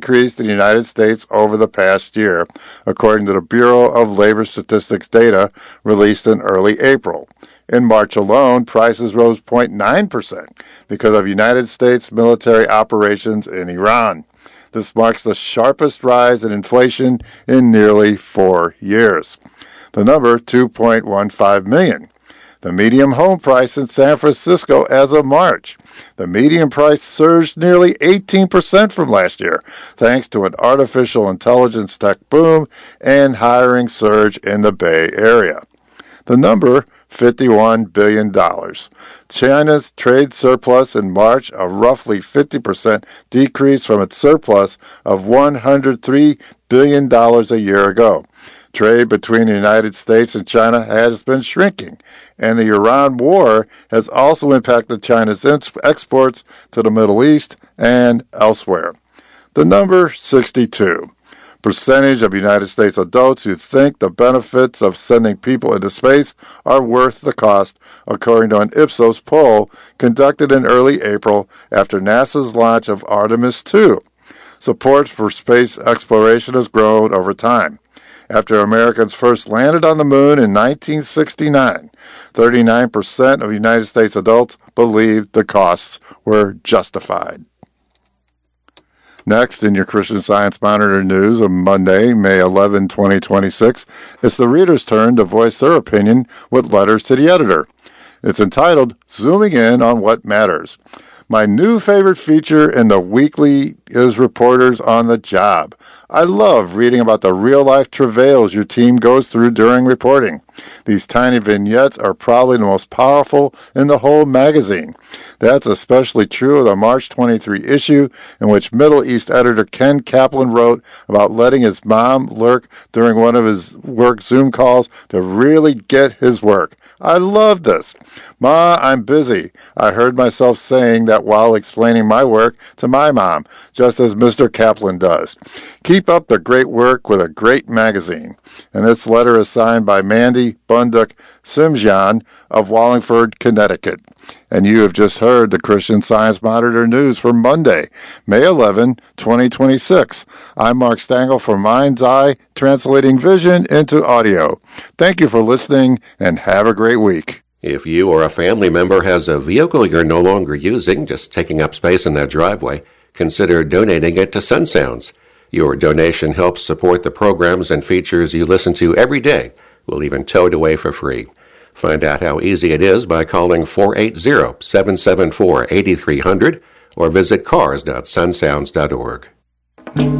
increased in the United States over the past year, according to the Bureau of Labor Statistics data released in early April. In March alone, prices rose 0.9% because of United States military operations in Iran. This marks the sharpest rise in inflation in nearly 4 years. The number, 2.15 million. The median home price in San Francisco as of March. The median price surged nearly 18% from last year, thanks to an artificial intelligence tech boom and hiring surge in the Bay Area. The number, $51 billion. China's trade surplus in March, a roughly 50% decrease from its surplus of $103 billion a year ago. Trade between the United States and China has been shrinking, and the Iran war has also impacted China's exports to the Middle East and elsewhere. The number, 62. Percentage of United States adults who think the benefits of sending people into space are worth the cost, according to an Ipsos poll conducted in early April after NASA's launch of Artemis II. Support for space exploration has grown over time. After Americans first landed on the moon in 1969, 39% of United States adults believed the costs were justified. Next, in your Christian Science Monitor news of Monday, May 11, 2026, it's the reader's turn to voice their opinion with letters to the editor. It's entitled, Zooming In on What Matters. My new favorite feature in the weekly is Reporters on the Job. I love reading about the real-life travails your team goes through during reporting. These tiny vignettes are probably the most powerful in the whole magazine. That's especially true of the March 23 issue, in which Middle East editor Ken Kaplan wrote about letting his mom lurk during one of his work Zoom calls to really get his work. I love this. Ma, I'm busy. I heard myself saying that while explaining my work to my mom, just as Mr. Kaplan does. Keep up the great work with a great magazine. And this letter is signed by Mandy Bunduk Simjian of Wallingford, Connecticut. And you have just heard the Christian Science Monitor news for Monday, May 11, 2026. I'm Mark Stangl for Mind's Eye, translating vision into audio. Thank you for listening, and have a great week. If you or a family member has a vehicle you're no longer using, just taking up space in their driveway, consider donating it to Sun Sounds. Your donation helps support the programs and features you listen to every day. We'll even tow it away for free. Find out how easy it is by calling 480-774-8300 or visit cars.sunsounds.org.